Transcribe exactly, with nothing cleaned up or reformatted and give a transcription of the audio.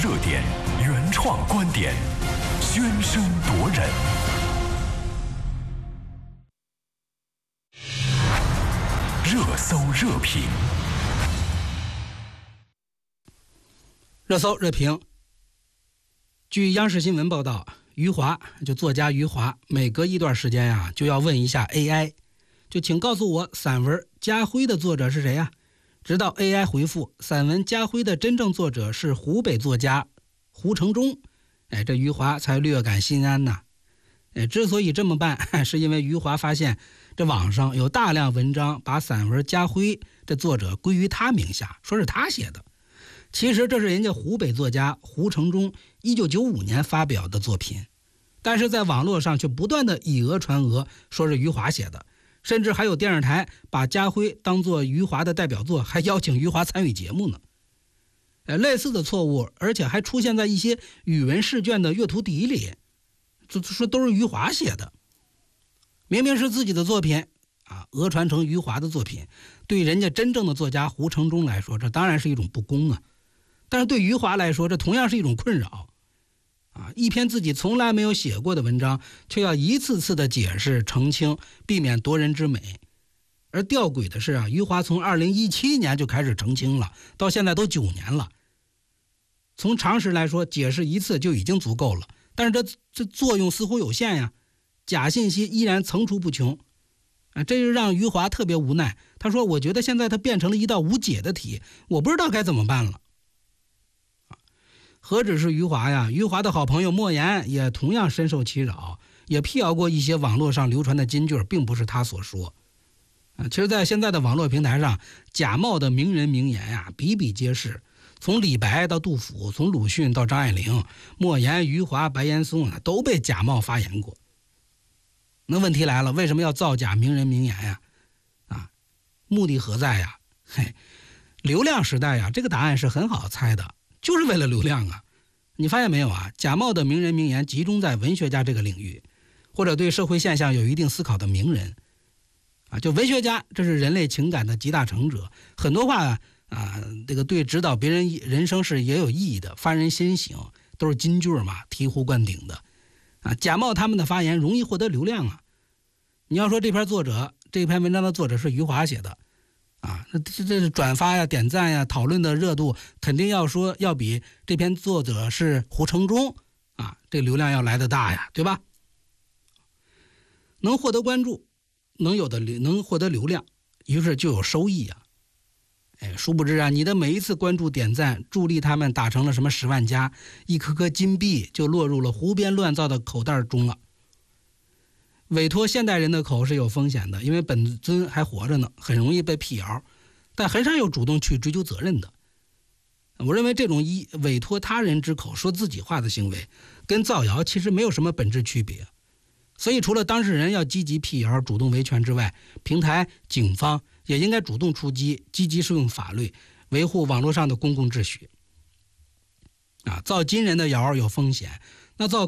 热点，原创观点，喧声夺人。热搜热评， 热搜热评。据央视新闻报道，余华就作家余华，每隔一段时间呀、啊，就要问一下 A I， 就请告诉我散文《家辉》的作者是谁呀、啊？直到 A I 回复，散文《家辉》的真正作者是湖北作家胡承忠，哎，这余华才略感心安呐。哎，之所以这么办，是因为余华发现这网上有大量文章把散文《家辉》这作者归于他名下，说是他写的。其实这是人家湖北作家胡承忠一九九五年发表的作品，但是在网络上却不断的以讹传讹，说是余华写的，甚至还有电视台把家辉当作余华的代表作，还邀请余华参与节目呢。呃，类似的错误，而且还出现在一些语文试卷的阅读题里，就说都是余华写的。明明是自己的作品啊，讹传成余华的作品，对人家真正的作家胡承忠来说，这当然是一种不公啊。但是对余华来说，这同样是一种困扰啊！一篇自己从来没有写过的文章，却要一次次的解释澄清，避免夺人之美。而吊诡的是啊，余华从二零一七年就开始澄清了，到现在都九年了。从常识来说，解释一次就已经足够了，但是这这作用似乎有限呀，假信息依然层出不穷啊！这就让余华特别无奈。他说：“我觉得现在它变成了一道无解的题，我不知道该怎么办了。”何止是余华呀，余华的好朋友莫言也同样深受其扰，也辟谣过一些网络上流传的金句并不是他所说。其实在现在的网络平台上，假冒的名人名言呀比比皆是，从李白到杜甫，从鲁迅到张爱玲，莫言、余华、白岩松都被假冒发言过。那问题来了，为什么要造假名人名言呀？啊，目的何在呀？嘿，流量时代呀，这个答案是很好猜的，就是为了流量啊！你发现没有啊？假冒的名人名言集中在文学家这个领域，或者对社会现象有一定思考的名人啊，就文学家，这是人类情感的集大成者，很多话啊，啊这个对指导别人人生是也有意义的，发人深省，都是金句嘛，醍醐灌顶的啊！假冒他们的发言容易获得流量啊！你要说这篇作者，这篇文章的作者是余华写的。啊，那这这是转发呀、点赞呀、讨论的热度，肯定要说要比这篇作者是胡承忠啊，这流量要来得大呀，对吧？能获得关注，能有的能获得流量，于是就有收益啊。哎，殊不知啊，你的每一次关注、点赞，助力他们打成了什么十万加，一颗颗金币就落入了胡编乱造的口袋中了。委托现代人的口是有风险的，因为本尊还活着呢，很容易被辟谣，但很少有主动去追究责任的。我认为这种以委托他人之口说自己话的行为，跟造谣其实没有什么本质区别。所以除了当事人要积极辟谣、主动维权之外，平台、警方也应该主动出击，积极适用法律，维护网络上的公共秩序。啊，造金人的谣有风险，那造